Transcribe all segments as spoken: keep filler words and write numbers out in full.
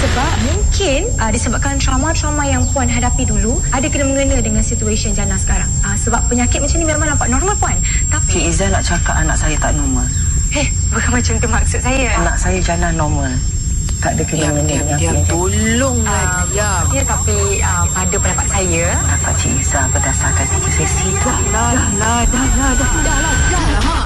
Pak, mungkin uh, disebabkan trauma-trauma yang Puan hadapi dulu ada kena mengena dengan situasi Jana sekarang. Uh, sebab penyakit macam ni memang nampak normal Puan. Tapi Cik Izzah nak cakap anak saya tak normal. Eh, bukan macam tu maksud saya. Anak saya Jana normal. Tak ada kena mengena dengan Diam, tolonglah Uh, diam. ya, tapi uh, pada pendapat saya, Pendapat Cik Izzah berdasarkan tiga sesi tu. Dah lah, dah lah, dah lah, dah lah, dah lah, ha.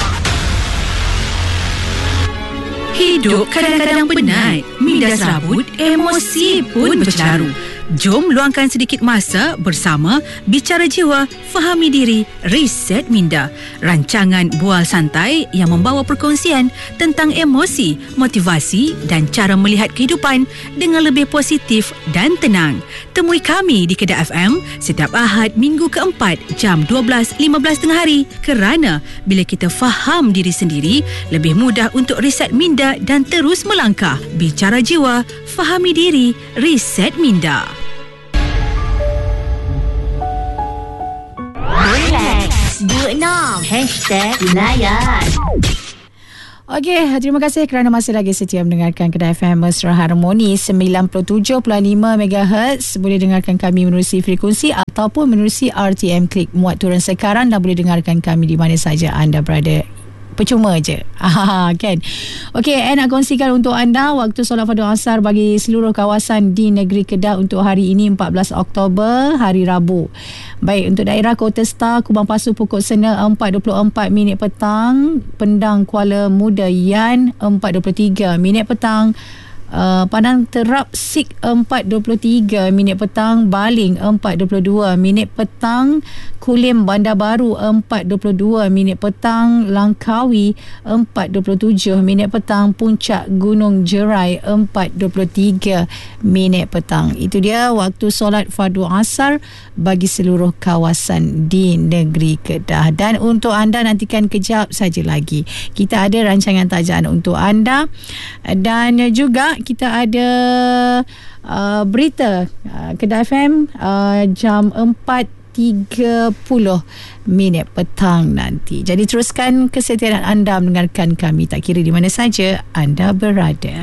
Hidup kadang-kadang penat, minda serabut, emosi pun bercaru. Jom luangkan sedikit masa bersama Bicara Jiwa, Fahami Diri, Reset Minda. Rancangan bual santai yang membawa perkongsian tentang emosi, motivasi dan cara melihat kehidupan dengan lebih positif dan tenang. Temui kami di Kedah F M setiap Ahad minggu keempat jam dua belas lima belas tengah hari. Kerana bila kita faham diri sendiri, lebih mudah untuk reset minda dan terus melangkah. Bicara Jiwa, Fahami Diri, Reset Minda. Relax dua enam Hashtag Layan. Okey, terima kasih kerana masih lagi setia mendengarkan Kedah F M Mesra Harmoni sembilan puluh tujuh perpuluhan lima megahertz. Boleh dengarkan kami menerusi frekuensi ataupun menerusi R T M Klik muat turun sekarang, dan boleh dengarkan kami di mana saja anda berada. Percuma je. Ah, kan? Okey, saya nak kongsikan untuk anda waktu solat fardu asar bagi seluruh kawasan di negeri Kedah untuk hari ini empat belas Oktober, hari Rabu. Baik, untuk daerah Kota Star, Kubang Pasu pukul Sena empat dua puluh empat minit petang, Pendang Kuala Muda Yan empat dua puluh tiga minit petang, Uh, Padang Terap Sik empat dua puluh tiga minit petang, Baling empat dua puluh dua minit petang, Kulim Bandar Baru empat dua puluh dua minit petang, Langkawi empat dua puluh tujuh minit petang, Puncak Gunung Jerai empat dua puluh tiga minit petang. Itu dia waktu solat fardu asar bagi seluruh kawasan di negeri Kedah. Dan untuk anda, nantikan kejap saja lagi kita ada rancangan tajaan untuk anda, dan juga kita ada uh, berita uh, Kedah F M uh, jam empat tiga puluh minit petang nanti. Jadi teruskan kesetiaan anda mendengarkan kami tak kira di mana saja anda berada.